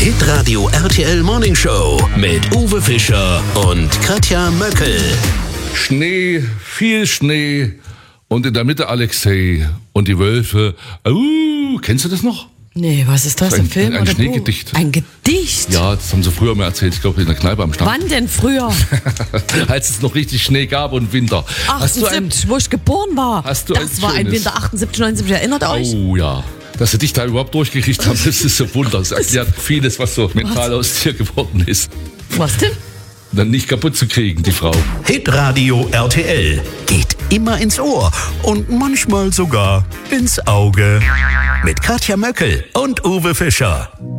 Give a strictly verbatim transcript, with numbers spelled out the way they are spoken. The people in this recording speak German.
Hitradio R T L Morning Show mit Uwe Fischer und Katja Möckel. Schnee, viel Schnee und in der Mitte Alexei und die Wölfe. Uh, kennst du das noch? Nee, was ist das? Ein, Ein Film ein oder Schneegedicht. Buch? Ein Gedicht? Ja, das haben sie früher mal erzählt. Ich glaube, in der Kneipe am Stamm. Wann denn früher? Als es noch richtig Schnee gab und Winter. Hast du ein, achtundsiebzig, wo ich geboren war. Hast du das ein war ein schönes- Winter achtundsiebzig, neunundsiebzig. Erinnert ihr euch? Oh ja. Dass sie dich da überhaupt durchgekriegt haben, das ist so Wunder. Das erklärt vieles, was so mental aus dir geworden ist. Was denn? Dann nicht kaputt zu kriegen, die Frau. Hitradio R T L geht immer ins Ohr und manchmal sogar ins Auge. Mit Katja Möckel und Uwe Fischer.